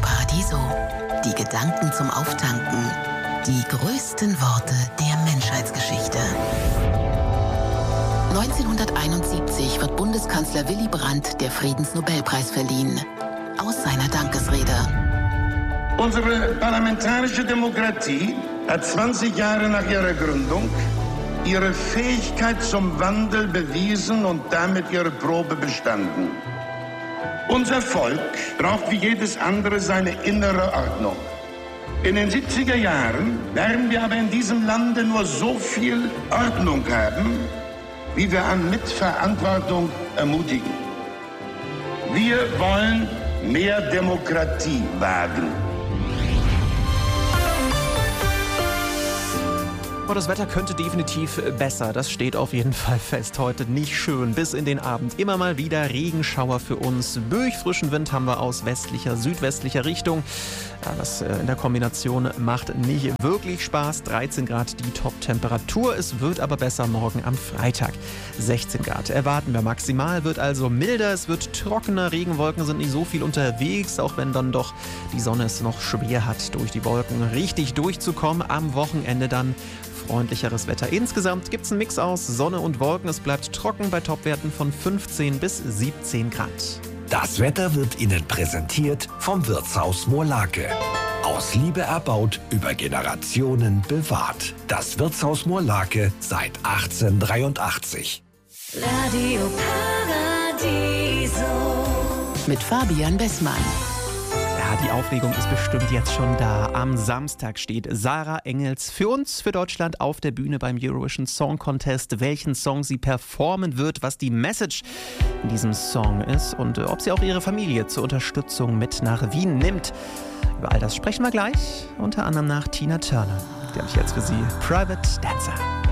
Paradiso. Die Gedanken zum Auftanken. Die größten Worte der Menschheitsgeschichte. 1971 wird Bundeskanzler Willy Brandt der Friedensnobelpreis verliehen. Aus seiner Dankesrede. Unsere parlamentarische Demokratie hat 20 Jahre nach ihrer Gründung ihre Fähigkeit zum Wandel bewiesen und damit ihre Probe bestanden. Unser Volk braucht wie jedes andere seine innere Ordnung. In den 70er Jahren werden wir aber in diesem Lande nur so viel Ordnung haben, wie wir an Mitverantwortung ermutigen. Wir wollen mehr Demokratie wagen. Aber das Wetter könnte definitiv besser. Das steht auf jeden Fall fest. Heute nicht schön bis in den Abend. Immer mal wieder Regenschauer für uns. Böig-frischen Wind haben wir aus westlicher, südwestlicher Richtung. Ja, das in der Kombination macht nicht wirklich Spaß. 13 Grad die Top-Temperatur. Es wird aber besser morgen am Freitag. 16 Grad erwarten wir maximal. Wird also milder. Es wird trockener. Regenwolken sind nicht so viel unterwegs. Auch wenn dann doch die Sonne es noch schwer hat, durch die Wolken richtig durchzukommen. Am Wochenende dann freundlicheres Wetter. Insgesamt gibt es einen Mix aus Sonne und Wolken. Es bleibt trocken bei Topwerten von 15 bis 17 Grad. Das Wetter wird Ihnen präsentiert vom Wirtshaus Moorlake. Aus Liebe erbaut, über Generationen bewahrt. Das Wirtshaus Moorlake seit 1883. Radio Paradiso. Mit Fabian Bessmann. Ja, die Aufregung ist bestimmt jetzt schon da. Am Samstag steht Sarah Engels für uns, für Deutschland auf der Bühne beim Eurovision Song Contest. Welchen Song sie performen wird, was die Message in diesem Song ist und ob sie auch ihre Familie zur Unterstützung mit nach Wien nimmt. Über all das sprechen wir gleich, unter anderem nach Tina Turner. Die habe ich jetzt für Sie, Private Dancer.